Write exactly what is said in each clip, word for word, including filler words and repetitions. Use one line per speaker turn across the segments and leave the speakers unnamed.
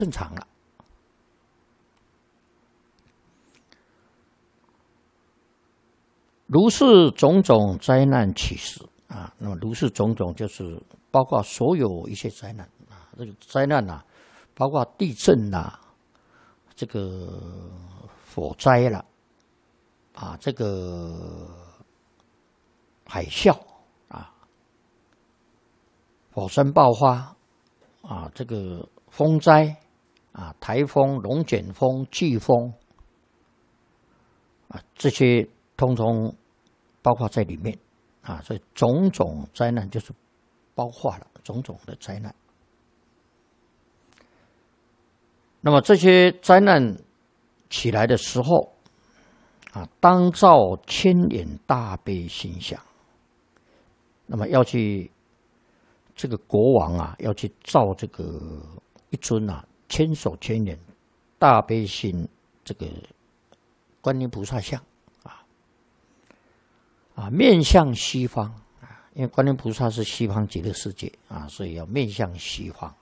正常了。如是种种灾难起时啊，那么如是种种就是包括所有一些灾难啊，这个灾难啊，包括地震啦、啊，这个火灾啦，啊，这个海啸啊，火山爆发啊，这个风灾啊，台风、龙卷风、飓风啊，这些通通包括在里面啊，所以种种灾难就是包括了种种的灾难。那么这些灾难起来的时候啊，当造千眼大悲心想。那么要去这个国王啊，要去造这个一尊啊千手千眼大悲心这个观音菩萨像。啊，面向西方啊，因为观音菩萨是西方极乐世界啊，所以要面向西方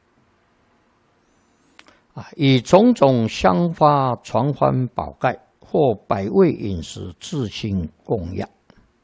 啊，以种种香花传欢宝盖或百味饮食自心供养。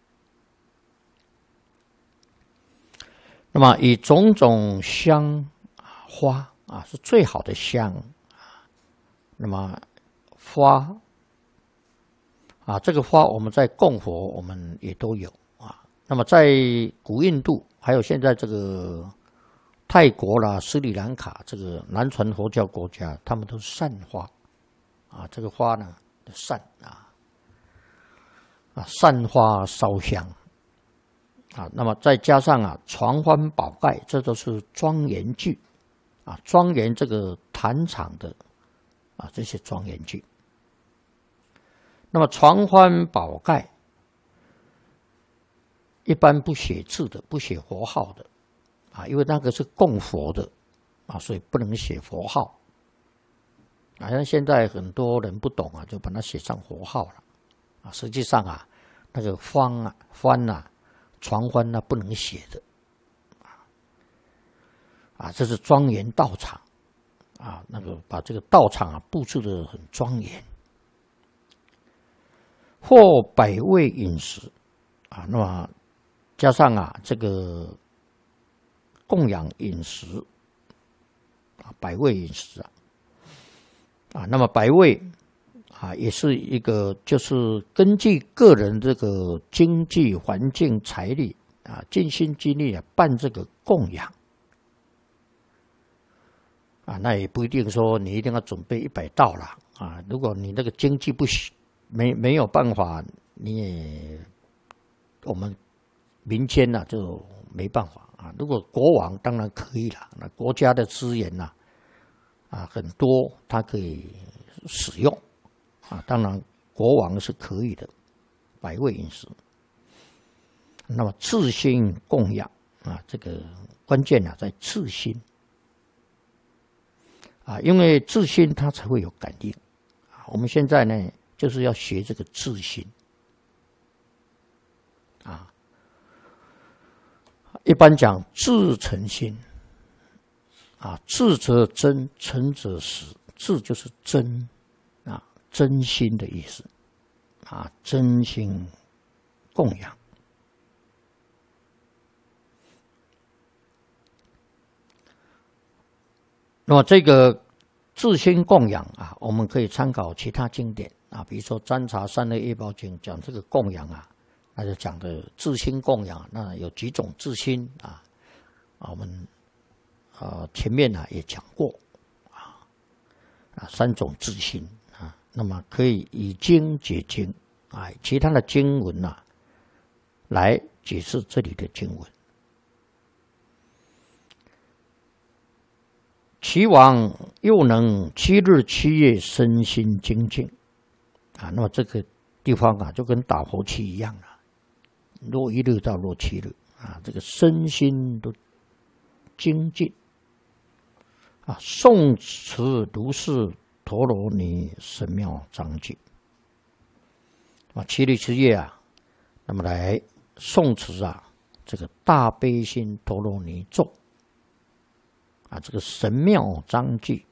那么以种种香啊花啊是最好的香啊，那么花。啊，这个花我们在供佛，我们也都有啊。那么在古印度，还有现在这个泰国啦、斯里兰卡这个南传佛教国家，他们都是散花啊。这个花呢，散啊啊，散花烧香啊。那么再加上啊，传欢宝盖，这都是庄严句啊，庄严这个坛场的啊这些庄严句。那么传欢宝盖一般不写字的，不写佛号的啊，因为那个是供佛的啊，所以不能写佛号。好像现在很多人不懂啊，就把它写上佛号了啊。实际上啊，那个方啊、欢啊、传欢啊不能写的啊，这是庄严道场啊，那个把这个道场啊布置得很庄严。或百味饮食啊，那么加上啊这个供养饮食啊，百味饮食啊啊，那么百味啊也是一个，就是根据个人这个经济环境、财力啊，尽心尽力啊办这个供养啊，那也不一定说你一定要准备一百道啦啊，如果你那个经济不行。没没有办法，你也我们民间呐、啊、就没办法啊。如果国王当然可以了，那国家的资源呐 啊, 啊很多，它可以使用啊。当然国王是可以的，百味饮食。那么自心供养啊，这个关键啊在自心啊，因为自心它才会有感应啊。我们现在呢。就是要学这个自心啊，一般讲自诚心啊，自则真，诚则实。自就是真啊，真心的意思啊，真心供养。那么这个自心供养啊，我们可以参考其他经典。啊，比如说《占察三昧业报经》讲这个供养啊，那就讲的自心供养，那有几种自心啊？啊，我们呃前面呢、啊、也讲过啊啊三种自心啊，那么可以以经解经啊，其他的经文呐、啊、来解释这里的经文。其王又能七日七夜身心精进。啊，那么这个地方啊，就跟打佛七一样啊，若一日到若七日啊，这个身心都精进啊，诵持如是陀罗尼神妙章句啊，七日七夜啊，那么来诵持啊这个大悲心陀罗尼咒啊，这个神妙章句